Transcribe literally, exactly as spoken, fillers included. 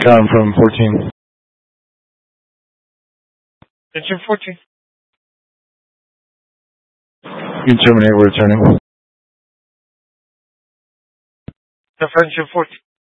Karen from fourteen. Engine fourteen. You can terminate, we're returning. The Engine fourteen.